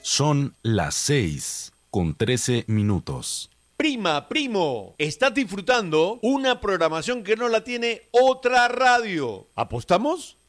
Son las 6:13. Prima, primo, estás disfrutando una programación que no la tiene otra radio. ¿Apostamos?